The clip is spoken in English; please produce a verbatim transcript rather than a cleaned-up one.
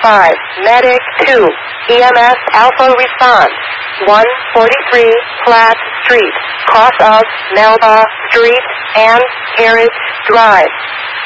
five, Medic two, E M S Alpha response, one forty-three Platt Street, cross of Melba Street and Carriage Drive.